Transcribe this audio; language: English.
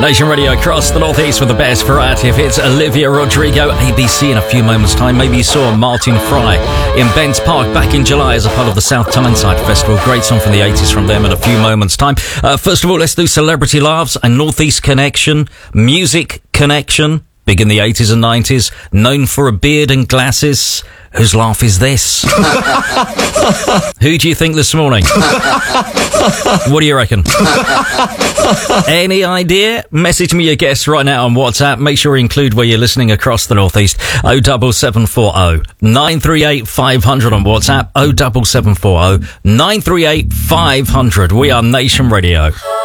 Nation Radio across the Northeast with the best variety of hits. Olivia Rodrigo, ABC in a few moments' time. Maybe you saw Martin Fry in Bents Park back in July as a part of the South Tyneside Festival. Great song from the 80s from them in a few moments' time. First of all, let's do Celebrity Laughs, a Northeast connection, music connection. Big in the 80s and 90s, known for a beard and glasses. Whose laugh is this? Who do you think this morning? What do you reckon? Any idea? Message me your guess right now on WhatsApp. Make sure you include where you're listening across the Northeast. 07740 938 500 on WhatsApp. 07740 938 500. We are Nation Radio.